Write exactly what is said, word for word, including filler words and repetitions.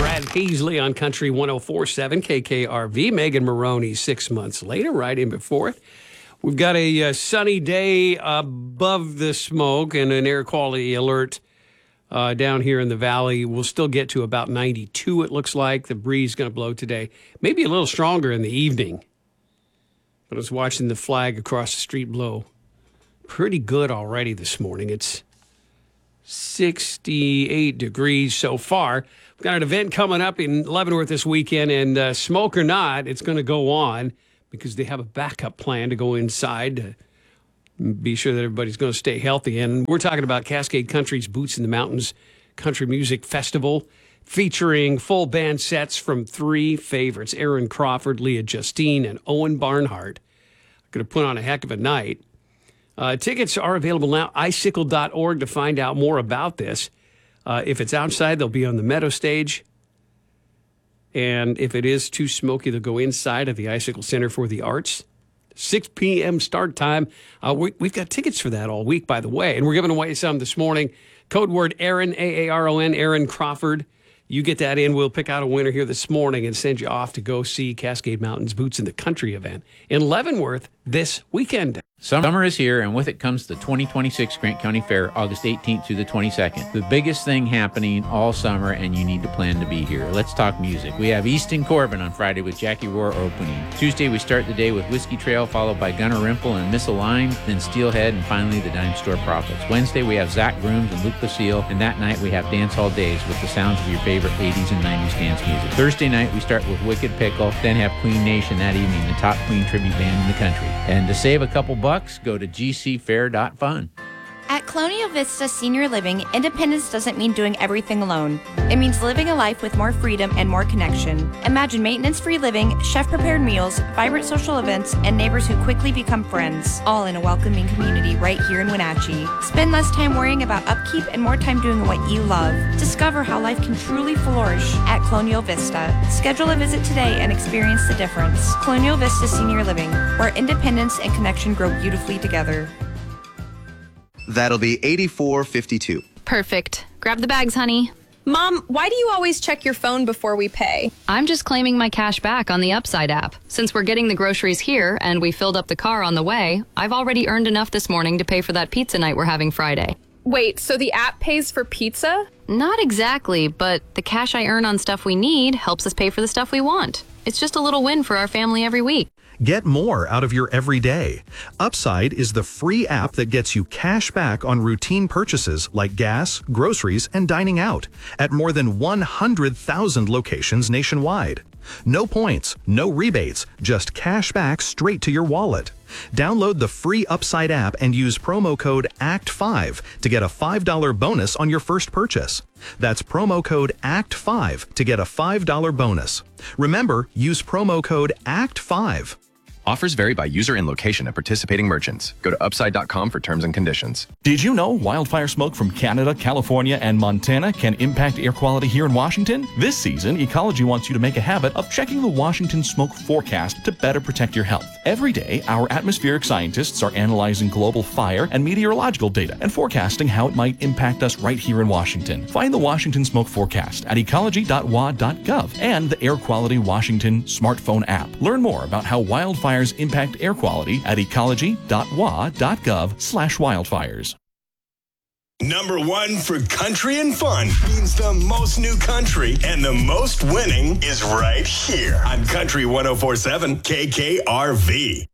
Brad Paisley on Country one oh four point seven K K R V. Megan Maroney six months later, right in before it. We've got a uh, sunny day above the smoke and an air quality alert uh, down here in the valley. We'll still get to about ninety-two, it looks like. The breeze is going to blow today. Maybe a little stronger in the evening. But I was watching the flag across the street blow pretty good already this morning. It's sixty-eight degrees so far. We've got an event coming up in Leavenworth this weekend, and uh, smoke or not, it's going to go on because they have a backup plan to go inside to be sure that everybody's going to stay healthy. And we're talking about Cascade Country's Boots in the Mountains Country Music Festival, featuring full band sets from three favorites, Aaron Crawford, Leah Justine, and Owen Barnhart. Going to put on a heck of a night. Uh, tickets are available now, icicle dot org, to find out more about this. Uh, if it's outside, they'll be on the meadow stage. And if it is too smoky, they'll go inside of the Icicle Center for the Arts. six p.m. start time. Uh, we, we've got tickets for that all week, by the way. And we're giving away some this morning. Code word Aaron, A A R O N, Aaron Crawford. You get that in. We'll pick out a winner here this morning and send you off to go see Cascade Mountains Boots in the Country event in Leavenworth this weekend. Summer is here, and with it comes the twenty twenty-six Grant County Fair, August eighteenth through the twenty-second. The biggest thing happening all summer, and you need to plan to be here. Let's talk music. We have Easton Corbin on Friday with Jackie Rohr opening. Tuesday, we start the day with Whiskey Trail, followed by Gunnar Rimple and Misaligned, then Steelhead, and finally the Dime Store Prophets. Wednesday, we have Zach Grooms and Luke Basile, and that night we have Dance Hall Days with the sounds of your favorite eighties and nineties dance music. Thursday night, we start with Wicked Pickle, then have Queen Nation that evening, the top Queen tribute band in the country. And to save a couple bucks, go to g c fair dot fun. At Colonial Vista Senior Living, independence doesn't mean doing everything alone. It means living a life with more freedom and more connection. Imagine maintenance-free living, chef-prepared meals, vibrant social events, and neighbors who quickly become friends, all in a welcoming community right here in Wenatchee. Spend less time worrying about upkeep and more time doing what you love. Discover how life can truly flourish at Colonial Vista. Schedule a visit today and experience the difference. Colonial Vista Senior Living, where independence and connection grow beautifully together. That'll be eighty-four fifty-two. Perfect. Grab the bags, honey. Mom, why do you always check your phone before we pay? I'm just claiming my cash back on the Upside app. Since we're getting the groceries here and we filled up the car on the way, I've already earned enough this morning to pay for that pizza night we're having Friday. Wait, so the app pays for pizza? Not exactly, but the cash I earn on stuff we need helps us pay for the stuff we want. It's just a little win for our family every week. Get more out of your everyday. Upside is the free app that gets you cash back on routine purchases like gas, groceries, and dining out at more than one hundred thousand locations nationwide. No points, no rebates, just cash back straight to your wallet. Download the free Upside app and use promo code A C T five to get a five dollars bonus on your first purchase. That's promo code A C T five to get a five dollars bonus. Remember, use promo code A C T five. Offers vary by user and location at participating merchants. Go to upside dot com for terms and conditions. Did you know wildfire smoke from Canada, California, and Montana can impact air quality here in Washington? This season, Ecology wants you to make a habit of checking the Washington smoke forecast to better protect your health. Every day, our atmospheric scientists are analyzing global fire and meteorological data and forecasting how it might impact us right here in Washington. Find the Washington smoke forecast at ecology dot w a dot gov and the Air Quality Washington smartphone app. Learn more about how wildfire impact air quality at ecology dot w a dot gov slash wildfires. Number one for country and fun means the most new country, and the most winning is right here on Country one oh four point seven K K R V.